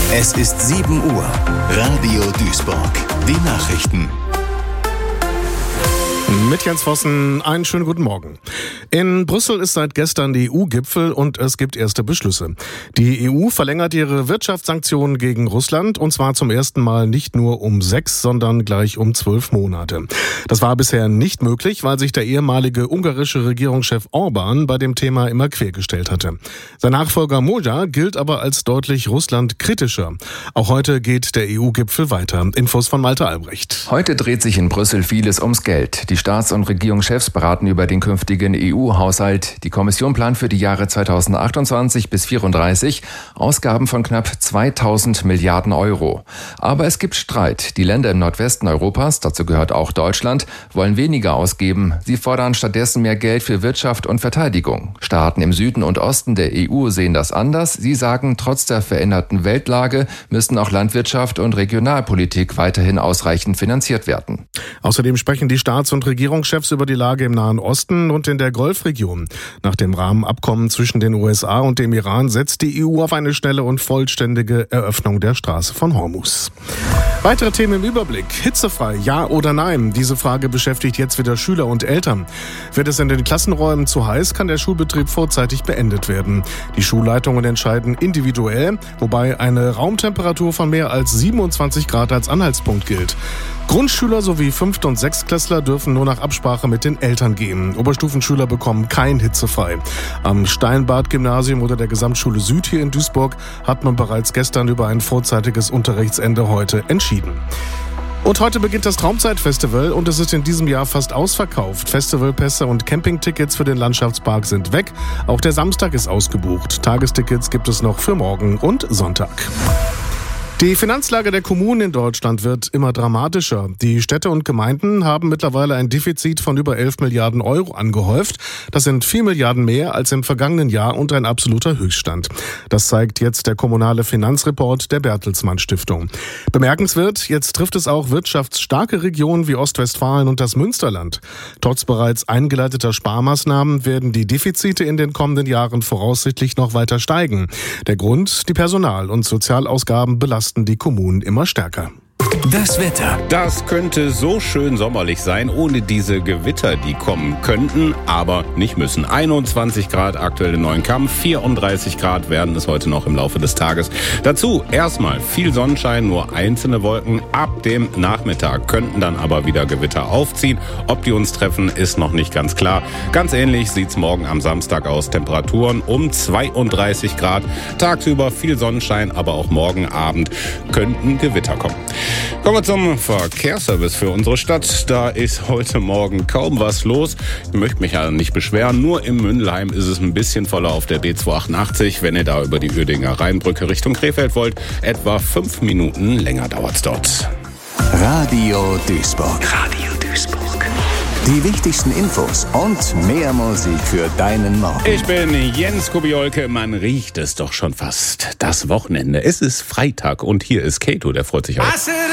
Es ist 7 Uhr. Radio Duisburg. Die Nachrichten. Mit Jens Vossen, einen schönen guten Morgen. In Brüssel ist seit gestern der EU-Gipfel und es gibt erste Beschlüsse. Die EU verlängert ihre Wirtschaftssanktionen gegen Russland und zwar zum ersten Mal nicht nur um 6, sondern gleich um 12 Monate. Das war bisher nicht möglich, weil sich der ehemalige ungarische Regierungschef Orbán bei dem Thema immer quergestellt hatte. Sein Nachfolger Moja gilt aber als deutlich russlandkritischer. Auch heute geht der EU-Gipfel weiter. Infos von Malte Albrecht. Heute dreht sich in Brüssel vieles ums Geld. Die Staats- und Regierungschefs beraten über den künftigen EU-Haushalt. Die Kommission plant für die Jahre 2028 bis 2034 Ausgaben von knapp 2000 Milliarden Euro. Aber es gibt Streit. Die Länder im Nordwesten Europas, dazu gehört auch Deutschland, wollen weniger ausgeben. Sie fordern stattdessen mehr Geld für Wirtschaft und Verteidigung. Staaten im Süden und Osten der EU sehen das anders. Sie sagen, trotz der veränderten Weltlage müssen auch Landwirtschaft und Regionalpolitik weiterhin ausreichend finanziert werden. Außerdem sprechen die Staats- und Regierungschefs über die Lage im Nahen Osten und in der Golfregion. Nach dem Rahmenabkommen zwischen den USA und dem Iran setzt die EU auf eine schnelle und vollständige Eröffnung der Straße von Hormuz. Weitere Themen im Überblick. Hitzefrei, ja oder nein? Diese Frage beschäftigt jetzt wieder Schüler und Eltern. Wird es in den Klassenräumen zu heiß, kann der Schulbetrieb vorzeitig beendet werden. Die Schulleitungen entscheiden individuell, wobei eine Raumtemperatur von mehr als 27 Grad als Anhaltspunkt gilt. Grundschüler sowie 5. und 6. Klässler dürfen nur nach Absprache mit den Eltern gehen. Oberstufenschüler bekommen kein Hitzefrei. Am Steinbart-Gymnasium oder der Gesamtschule Süd hier in Duisburg hat man bereits gestern über ein vorzeitiges Unterrichtsende heute entschieden. Und heute beginnt das Traumzeit-Festival und es ist in diesem Jahr fast ausverkauft. Festivalpässe und Campingtickets für den Landschaftspark sind weg. Auch der Samstag ist ausgebucht. Tagestickets gibt es noch für morgen und Sonntag. Die Finanzlage der Kommunen in Deutschland wird immer dramatischer. Die Städte und Gemeinden haben mittlerweile ein Defizit von über 11 Milliarden Euro angehäuft. Das sind 4 Milliarden mehr als im vergangenen Jahr und ein absoluter Höchststand. Das zeigt jetzt der kommunale Finanzreport der Bertelsmann Stiftung. Bemerkenswert, jetzt trifft es auch wirtschaftsstarke Regionen wie Ostwestfalen und das Münsterland. Trotz bereits eingeleiteter Sparmaßnahmen werden die Defizite in den kommenden Jahren voraussichtlich noch weiter steigen. Der Grund, die Personal- und Sozialausgaben belasten die Kommunen immer stärker. Das Wetter. Das könnte so schön sommerlich sein, ohne diese Gewitter, die kommen könnten, aber nicht müssen. 21 Grad aktuell in Neuenkamp, 34 Grad werden es heute noch im Laufe des Tages. Dazu erstmal viel Sonnenschein, nur einzelne Wolken. Ab dem Nachmittag könnten dann aber wieder Gewitter aufziehen. Ob die uns treffen, ist noch nicht ganz klar. Ganz ähnlich sieht's morgen am Samstag aus. Temperaturen um 32 Grad. Tagsüber viel Sonnenschein, aber auch morgen Abend könnten Gewitter kommen. Kommen wir zum Verkehrsservice für unsere Stadt. Da ist heute Morgen kaum was los. Ich möchte mich ja nicht beschweren. Nur im Mündelheim ist es ein bisschen voller auf der B288. Wenn ihr da über die Uerdinger Rheinbrücke Richtung Krefeld wollt, etwa 5 Minuten länger dauert's dort. Radio Duisburg. Radio Duisburg. Die wichtigsten Infos und mehr Musik für deinen Morgen. Ich bin Jens Kubiolke. Man riecht es doch schon fast. Das Wochenende. Es ist Freitag und hier ist Kato, der freut sich auch.